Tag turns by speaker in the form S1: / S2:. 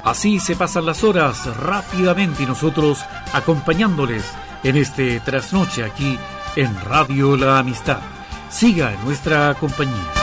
S1: Así se pasan las horas rápidamente y nosotros acompañándoles en este trasnoche aquí en Radio La Amistad. Siga en nuestra compañía.